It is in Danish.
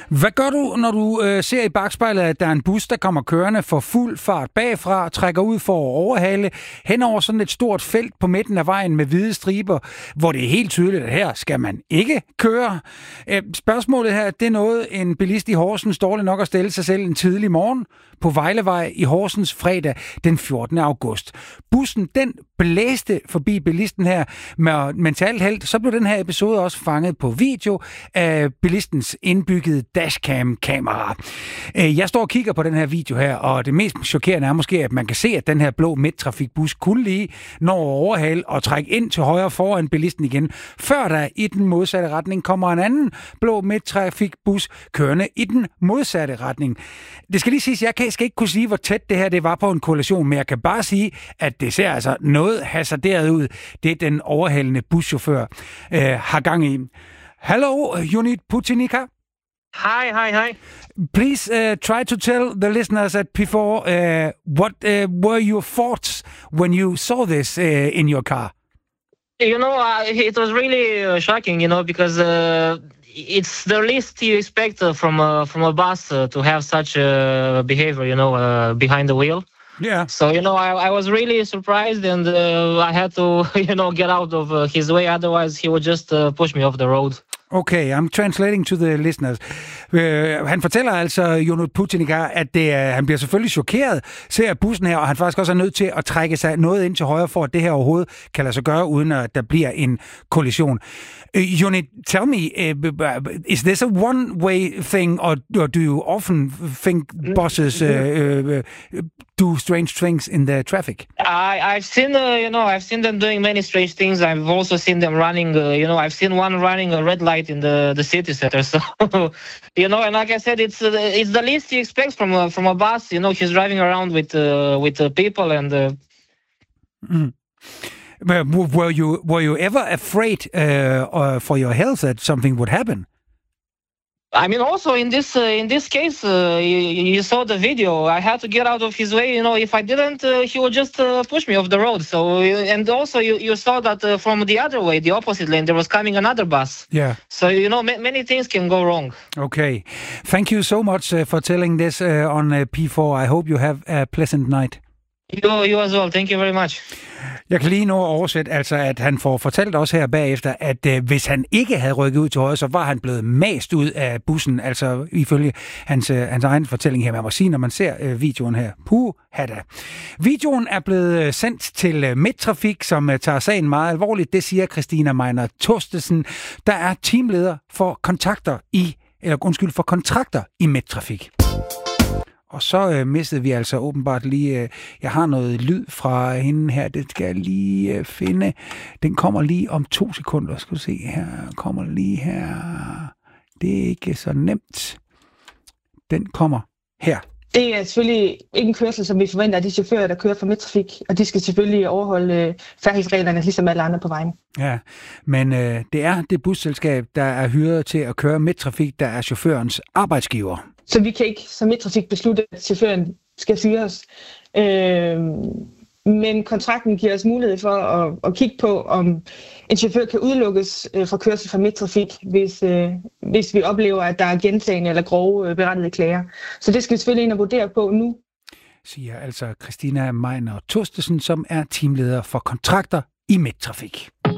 Hvad gør du, når du ser i bagspejlet, at der er en bus, der kommer kørende for fuld fart bagfra, trækker ud for at overhale, hen over sådan et stort felt på midten af vejen med hvide striber, hvor det er helt tydeligt, at her skal man ikke køre? Spørgsmålet her, det er noget, en bilist i Horsens dårligt nok at stille sig selv en tidlig morgen på Vejlevej i Horsens fredag den 14. august. Bussen, den blæste forbi bilisten her, men til alt held, så blev den her episode også fanget på video af bilistens indbyggede dashcam-kamera. Jeg står og kigger på den her video her, og det mest chokerende er måske, at man kan se, at den her blå midttrafikbus kun lige når at overhale og trække ind til højre foran bilisten igen, før der i den modsatte retning kommer en anden blå midttrafikbus kørende i den modsatte retning. Det skal lige siges, jeg skal ikke kunne sige, hvor tæt det her det var på en kollision, men jeg kan bare sige, at det ser altså noget hasarderet ud, det den overhalende buschauffør har gang i. Hello, Unit Putinica. Hi. Please try to tell the listeners at P4 what were your thoughts when you saw this in your car? You know, it was really shocking, because it's the least you expect from a bus to have such behavior, behind the wheel. Yeah. So, I was really surprised, and I had to, get out of his way. Otherwise, he would just push me off the road. Okay, I'm translating to the listeners. Han fortæller altså, Unit Putinica, at han bliver selvfølgelig chokeret, ser bussen her, og han faktisk også er nødt til at trække sig noget ind til højre, for at det her overhovedet kan lade sig gøre, uden at der bliver en kollision. Unit, tell me, is this a one-way thing, or do you often think buses do strange things in the traffic? I've seen, I've seen them doing many strange things. I've also seen them running, I've seen one running a red light in the city center. So, and like I said, it's the least you expect from a bus. He's driving around with people and. Were you ever afraid for your health that something would happen? I mean, also in this case, you saw the video. I had to get out of his way. If I didn't, he would just push me off the road. So, and also you saw that from the other way, the opposite lane, there was coming another bus. Yeah. So many things can go wrong. Okay, thank you so much for telling this on P4. I hope you have a pleasant night. You as well. Thank you very much. Jeg kan lige nå at oversætte, altså at han får fortalt også her bagefter, at hvis han ikke havde rykket ud til højre, så var han blevet mast ud af bussen, altså ifølge hans egen fortælling her. Man må sige, når man ser videoen her. Puhada. Videoen er blevet sendt til Midttrafik, som tager sagen meget alvorligt. Det siger Christina Meiner Tostesen, der er teamleder for kontrakter i Midttrafik. Og så mistede vi altså åbenbart lige... jeg har noget lyd fra hende her, det skal jeg lige finde. Den kommer lige om 2 sekunder. Skal du se, her kommer lige her. Det er ikke så nemt. Den kommer her. Det er selvfølgelig ikke en kørsel, som vi forventer af de chauffører, der kører for Midttrafik. Og de skal selvfølgelig overholde færdselsreglerne, ligesom alle andre på vejen. Ja, men det er det busselskab, der er hyret til at køre Midttrafik, der er chaufførens arbejdsgiver. Så vi kan ikke som Midttrafik beslutte, at chaufføren skal fyres. Men kontrakten giver os mulighed for at kigge på, om en chauffør kan udelukkes fra kørsel fra Midttrafik, hvis vi oplever, at der er gentagne eller grove berettigede klager. Så det skal vi selvfølgelig ind og vurdere på nu. Siger altså Christina Meiner Tostesen, som er teamleder for kontrakter i Midttrafik.